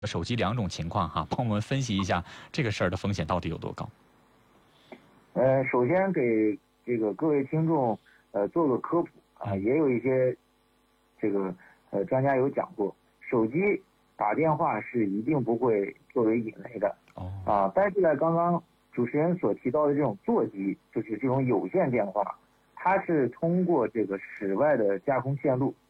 手机两种情况哈，帮我们分析一下这个事儿的风险到底有多高？ 首先给这个各位听众做个科普啊，也有一些这个专家有讲过，手机打电话是一定不会作为引雷的但是呢，刚刚主持人所提到的这种座机，就是这种有线电话，它是通过这个室外的架空线路